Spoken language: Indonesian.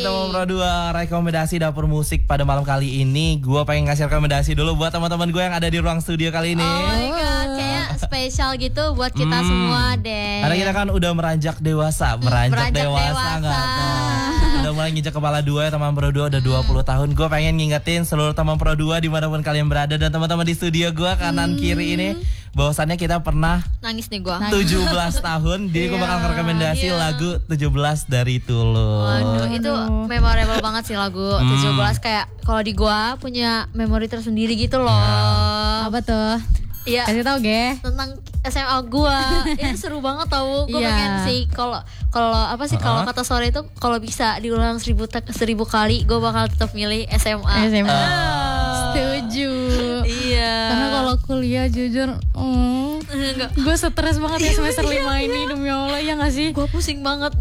teman Pro 2 rekomendasi dapur musik pada malam kali ini. Gue pengen ngasih rekomendasi dulu buat teman-teman gue yang ada di ruang studio kali ini. Oh my god, kayak spesial gitu buat kita semua deh. Karena kita kan udah meranjak dewasa, meranjak dewasa nggak? Udah mulai nginjak kepala 2 ya teman Pro 2, udah 20 tahun. Gue pengen ngingetin seluruh teman Pro 2 dimanapun kalian berada dan teman-teman di studio gue kanan kiri ini, bahwasannya kita pernah nangis nih gue 17 tahun. Jadi gue bakal rekomendasi lagu 17 dari Tulus. Waduh, itu memorable banget sih lagu 17. Kayak kalau di gua punya memori tersendiri gitu loh. Apa tuh? Iya. Kasih tau ge. Tentang SMA gua. Itu seru banget tau. Gua pengen sih kalau apa sih kalau kata sore itu kalau bisa diulang 1000 kali, gua bakal tetap milih SMA. Setuju. Iya. Karena kalau kuliah jujur gue stres banget ya semester 5 ini, demi Allah, ya gak sih? Gue pusing banget.